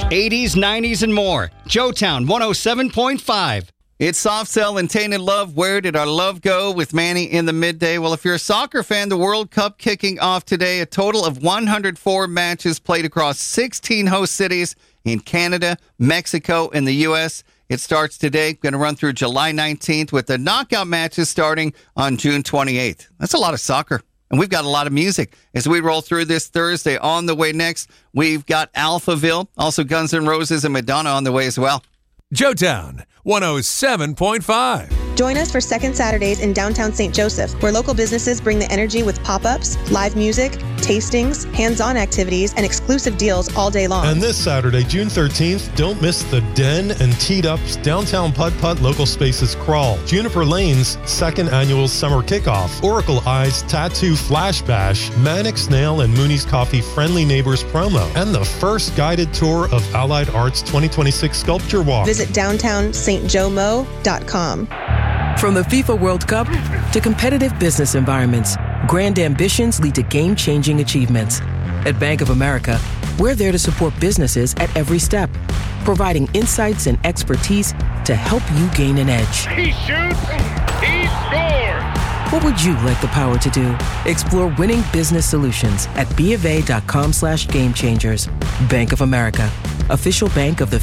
80s, 90s, and more. Joetown 107.5. It's Soft Cell and Tainted Love. Where did our love go with Manny in the midday? Well, if you're a soccer fan, the World Cup kicking off today. A total of 104 matches played across 16 host cities in Canada, Mexico, and the U.S. It starts today. Going to run through July 19th with the knockout matches starting on June 28th. That's a lot of soccer. And we've got a lot of music as we roll through this Thursday. On the way next, we've got Alphaville, also Guns N' Roses and Madonna on the way as well. Joetown 107.5. Join us for Second Saturdays in downtown St. Joseph, where local businesses bring the energy with pop-ups, live music, tastings, hands-on activities, and exclusive deals all day long. And this Saturday, June 13th, don't miss the Den and Teed Up's Downtown Putt-Putt Local Spaces Crawl, Juniper Lane's second annual summer kickoff, Oracle Eye's Tattoo Flash Bash, Manic Snail and Mooney's Coffee Friendly Neighbors promo, and the first guided tour of Allied Arts 2026 Sculpture Walk. Visit downtownstjomo.com. From the FIFA World Cup to competitive business environments, grand ambitions lead to game-changing achievements. At Bank of America, we're there to support businesses at every step, providing insights and expertise to help you gain an edge. He shoots, he scores! What would you like the power to do? Explore winning business solutions at BofA.com/gamechangers. Bank of America, official bank of the